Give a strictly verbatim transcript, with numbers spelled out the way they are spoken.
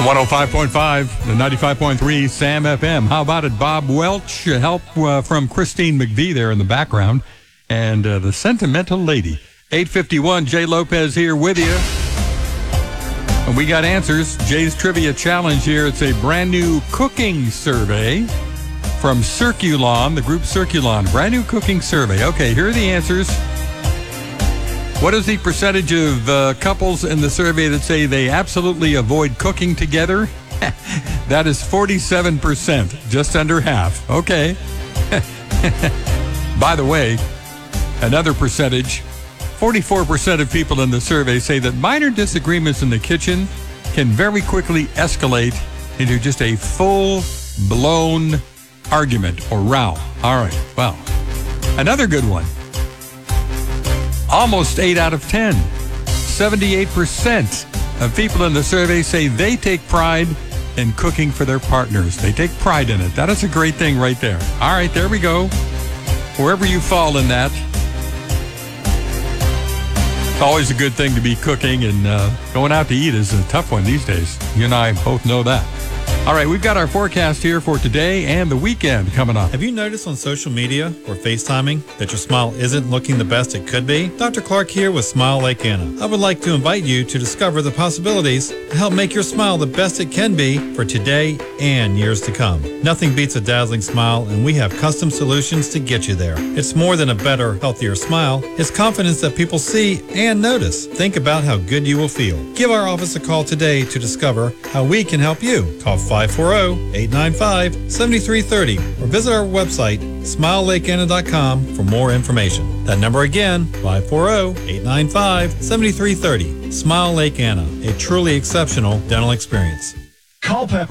one oh five point five, the ninety-five point three Sam F M. How about it, Bob Welch? Help uh, from Christine McVie there in the background. And uh, the Sentimental Lady. eight fifty-one, Jay Lopez here with you. And we got answers. Jay's Trivia Challenge here. It's a brand new cooking survey from Circulon, the group Circulon. Brand new cooking survey. Okay, here are the answers. What is the percentage of uh, couples in the survey that say they absolutely avoid cooking together? That is forty-seven percent, just under half. Okay. By the way, another percentage, forty-four percent of people in the survey say that minor disagreements in the kitchen can very quickly escalate into just a full-blown argument or row. All right, well, another good one. Almost eight out of ten. seventy-eight percent of people in the survey say they take pride in cooking for their partners. They take pride in it. That is a great thing right there. All right, there we go. Wherever you fall in that, it's always a good thing to be cooking, and uh, going out to eat is a tough one these days. You and I both know that. All right, we've got our forecast here for today and the weekend coming up. Have you noticed on social media or FaceTiming that your smile isn't looking the best it could be? Doctor Clark here with Smile Lake Anna. I would like to invite you to discover the possibilities to help make your smile the best it can be for today and years to come. Nothing beats a dazzling smile, and we have custom solutions to get you there. It's more than a better, healthier smile. It's confidence that people see and notice. Think about how good you will feel. Give our office a call today to discover how we can help you. Call five four zero, eight nine five, seven three three zero or visit our website, smile lake anna dot com, for more information. That number again, five four zero, eight nine five, seven three three zero. Smile Lake Anna, a truly exceptional dental experience. Call Pepper.